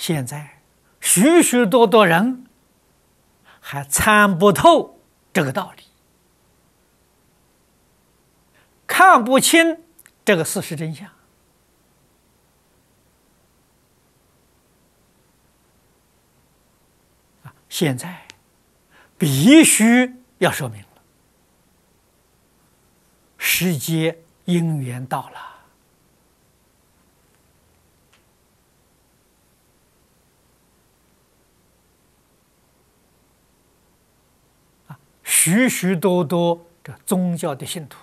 现在许许多多人还参不透这个道理，看不清这个事实真相。现在必须要说明了，时节因缘到了。许许多多这宗教的信徒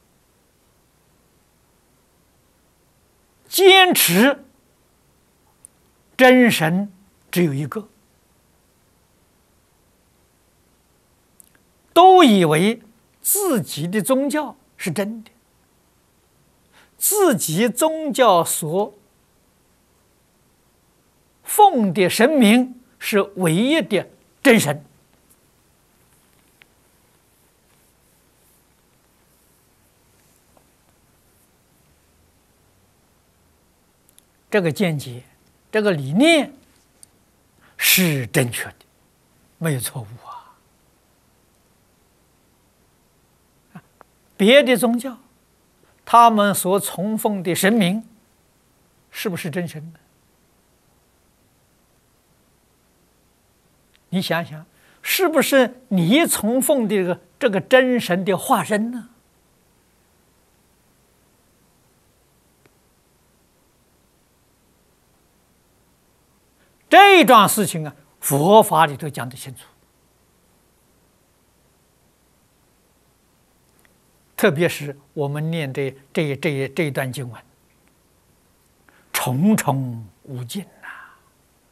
坚持真神只有一个，都以为自己的宗教是真的，自己宗教所奉的神明是唯一的真神。这个见解，这个理念是正确的，没有错误啊。别的宗教，他们所崇奉的神明，是不是真神呢？你想想，是不是你崇奉的这个真神的化身呢？这桩事情啊，佛法里头讲得清楚。特别是我们念的这一段经文，重重无尽。